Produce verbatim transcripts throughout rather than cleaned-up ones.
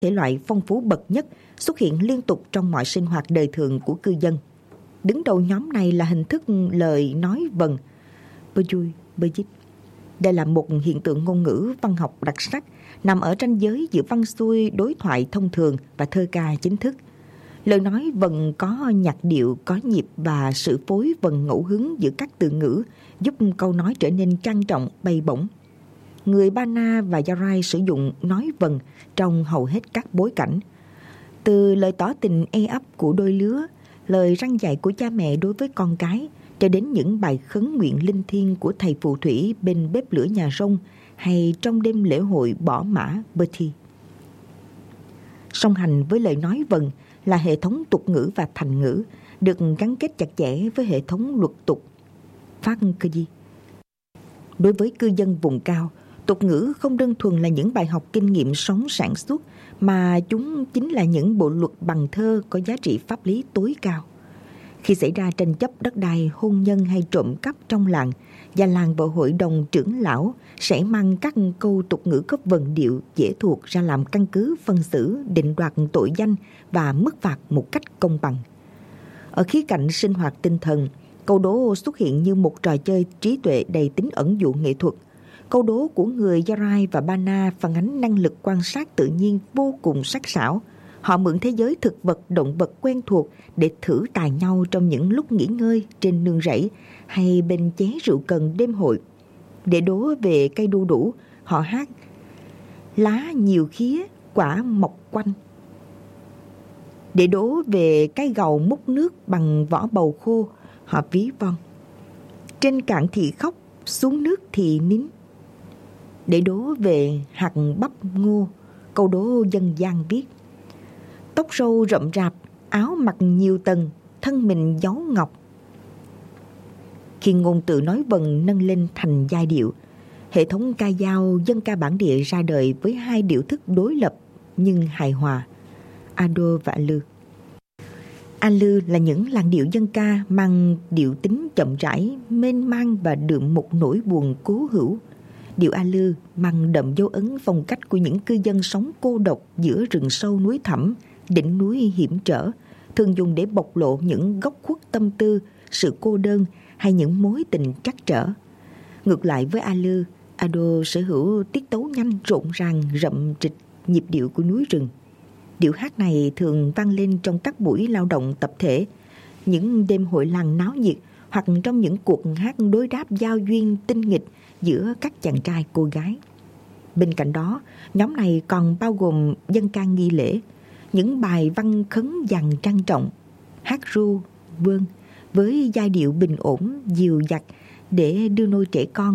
thể loại phong phú bậc nhất xuất hiện liên tục trong mọi sinh hoạt đời thường của cư dân. Đứng đầu nhóm này là hình thức lời nói vần, Bujui Bujit. Đây là một hiện tượng ngôn ngữ văn học đặc sắc, nằm ở ranh giới giữa văn xuôi đối thoại thông thường và thơ ca chính thức. Lời nói vần có nhạc điệu, có nhịp và sự phối vần ngẫu hứng giữa các từ ngữ giúp câu nói trở nên trang trọng, bay bổng. Người Ba Na và Gia Rai sử dụng nói vần trong hầu hết các bối cảnh. Từ lời tỏ tình e ấp của đôi lứa, lời răn dạy của cha mẹ đối với con cái, cho đến những bài khấn nguyện linh thiêng của thầy phù thủy bên bếp lửa nhà rông hay trong đêm lễ hội bỏ mã Bertie. Song hành với lời nói vần là hệ thống tục ngữ và thành ngữ, được gắn kết chặt chẽ với hệ thống luật tục Phát Cơ Di. Đối với cư dân vùng cao, tục ngữ không đơn thuần là những bài học kinh nghiệm sống sản xuất, mà chúng chính là những bộ luật bằng thơ có giá trị pháp lý tối cao. Khi xảy ra tranh chấp đất đai, hôn nhân hay trộm cắp trong làng, già làng và hội đồng trưởng lão sẽ mang các câu tục ngữ có vần điệu dễ thuộc ra làm căn cứ phân xử, định đoạt tội danh và mức phạt một cách công bằng. Ở khía cạnh sinh hoạt tinh thần, câu đố xuất hiện như một trò chơi trí tuệ đầy tính ẩn dụ nghệ thuật. Câu đố của người Gia Rai và Ba Na phản ánh năng lực quan sát tự nhiên vô cùng sắc sảo. Họ mượn thế giới thực vật, động vật quen thuộc để thử tài nhau trong những lúc nghỉ ngơi trên nương rẫy hay bên ché rượu cần đêm hội. Để đố về cây đu đủ, họ hát lá nhiều khía, quả mọc quanh. Để đố về cái gầu múc nước bằng vỏ bầu khô, họ ví von trên cạn thì khóc, xuống nước thì nín. Để đố về hạt bắp ngô, câu đố dân gian viết tóc râu rậm rạp, áo mặc nhiều tầng, thân mình dấu ngọc. Khi ngôn từ nói vần nâng lên thành giai điệu, hệ thống ca dao dân ca bản địa ra đời với hai điệu thức đối lập nhưng hài hòa, Ado và Alư. Alư là những làn điệu dân ca mang điệu tính chậm rãi, mênh mang và đượm một nỗi buồn cố hữu. Điệu Alư mang đậm dấu ấn phong cách của những cư dân sống cô độc giữa rừng sâu núi thẳm, đỉnh núi hiểm trở, thường dùng để bộc lộ những góc khuất tâm tư, sự cô đơn hay những mối tình trắc trở. Ngược lại với Alư, Ado sở hữu tiết tấu nhanh, rộn ràng, rậm rịch, nhịp điệu của núi rừng. Điệu hát này thường vang lên trong các buổi lao động tập thể, những đêm hội làng náo nhiệt hoặc trong những cuộc hát đối đáp giao duyên tinh nghịch giữa các chàng trai cô gái. Bên cạnh đó, nhóm này còn bao gồm dân ca nghi lễ, những bài văn khấn dằn trang trọng, hát ru, vương với giai điệu bình ổn, dìu dặt để đưa nôi trẻ con,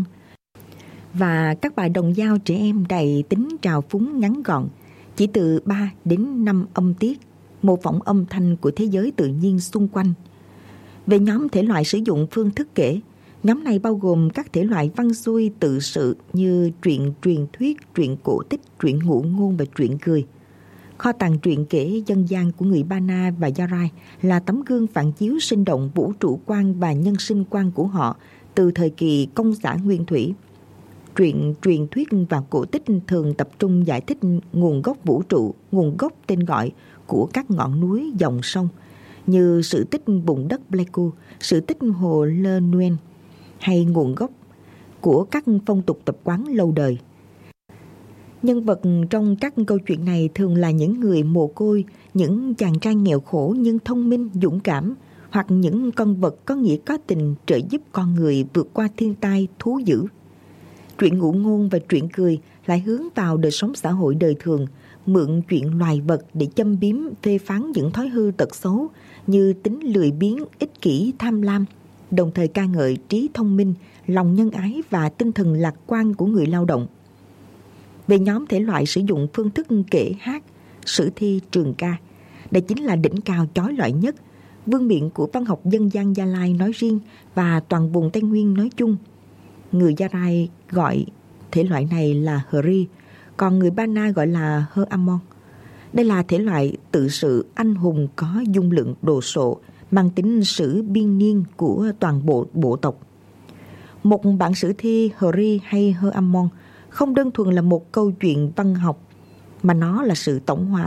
và các bài đồng dao trẻ em đầy tính trào phúng ngắn gọn, chỉ từ ba đến năm âm tiết, mô phỏng âm thanh của thế giới tự nhiên xung quanh. Về nhóm thể loại sử dụng phương thức kể, nhóm này bao gồm các thể loại văn xuôi tự sự như truyện truyền thuyết, truyện cổ tích, truyện ngụ ngôn và truyện cười. Kho tàng truyện kể dân gian của người Ba Na và Gia Rai là tấm gương phản chiếu sinh động vũ trụ quan và nhân sinh quan của họ từ thời kỳ công xã nguyên thủy. Truyện truyền thuyết và cổ tích thường tập trung giải thích nguồn gốc vũ trụ, nguồn gốc tên gọi của các ngọn núi, dòng sông, như sự tích vùng đất Pleiku, sự tích hồ Le Nguyen, hay nguồn gốc của các phong tục tập quán lâu đời. Nhân vật trong các câu chuyện này thường là những người mồ côi, những chàng trai nghèo khổ nhưng thông minh, dũng cảm, hoặc những con vật có nghĩa có tình trợ giúp con người vượt qua thiên tai, thú dữ. Truyện ngụ ngôn và truyện cười lại hướng vào đời sống xã hội đời thường, mượn chuyện loài vật để châm biếm phê phán những thói hư tật xấu như tính lười biếng, ích kỷ, tham lam, đồng thời ca ngợi trí thông minh, lòng nhân ái và tinh thần lạc quan của người lao động. Về nhóm thể loại sử dụng phương thức kể hát, sử thi, trường ca, đây chính là đỉnh cao chói lọi nhất, vương miện của văn học dân gian Gia Lai nói riêng và toàn vùng Tây Nguyên nói chung. Người Gia Rai gọi thể loại này là Hri, còn người Ba Na gọi là Hơ Amon. Đây là thể loại tự sự anh hùng có dung lượng đồ sộ, mang tính sử biên niên của toàn bộ bộ tộc. Một bản sử thi Hri hay Hơ Amon không đơn thuần là một câu chuyện văn học, mà nó là sự tổng hòa